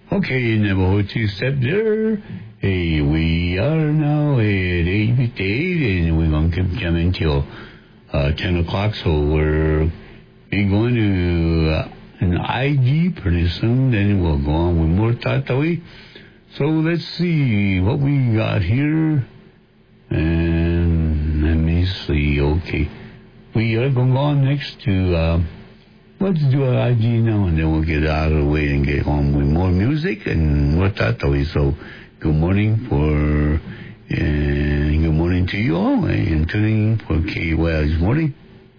Okay, Navajo two-step there. Hey, we are now at 8:58, and we're going to keep jamming till 10 o'clock, so we're going to an IG pretty soon, then we'll go on with more Tatawi. So let's see what we got here. And let me see, okay. We are going to go on next to... let's do an IG now, and then we'll get out of the way and get on with more music and more Tatawi. So, good morning good morning to you all, and tuning in for KUI this morning.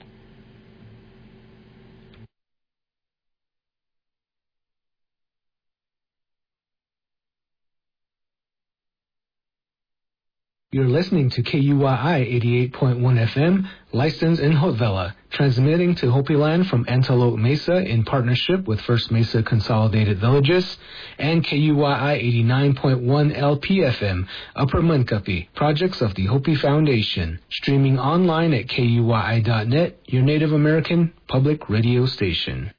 You're listening to KUYI 88.1 FM, licensed in Haute-Villa, transmitting to Hopi Land from Antelope Mesa in partnership with First Mesa Consolidated Villages, and KUYI 89.1 LPFM, Upper Munkapi, projects of the Hopi Foundation, streaming online at KUYI.net, your Native American public radio station.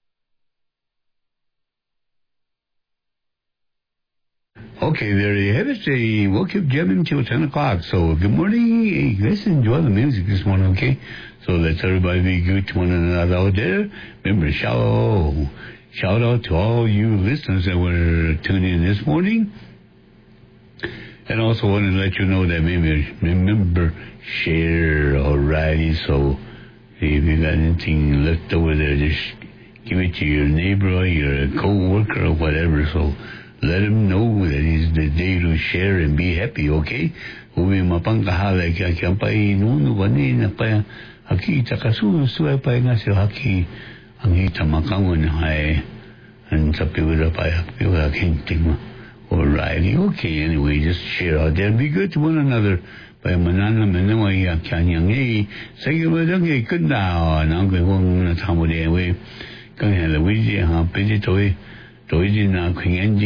Okay, there you have it. We'll keep jamming until 10 o'clock. So, good morning. Hey, let's enjoy the music this morning, okay? So, let's everybody be good to one another out there. Remember, shout out to all you listeners that were tuning in this morning. And also want to let you know that remember, share, alrighty. So, if you got anything left over there, just give it to your neighbor or your co-worker or whatever. So, let them know that it's the day to share and be happy, okay? Uwi mapangkahala kaya pa'y nuno wani na pa haki takasusuay pa nga si haki ang hita makangon hai and sa piwira pa piwira kinting mo. Alrighty, okay, anyway, just share out there and be good to one another. Pa'y manana manaway kanyang sige mo lang good now nang kung natamo din we kang hala we ha pwede to Alright, 9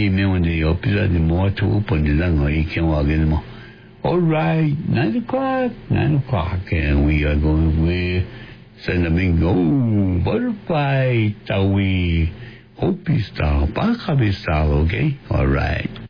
o'clock, and we are going with Sanamingo, Butterfly, Tawi, Hopi style, Bakabi style, okay? Alright.